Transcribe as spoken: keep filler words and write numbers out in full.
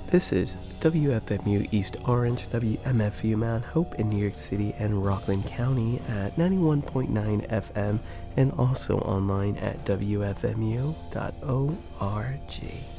This is W F M U East Orange, W M F U Mount Hope in New York City and Rockland County at ninety-one point nine F M and also online at W F M U dot org.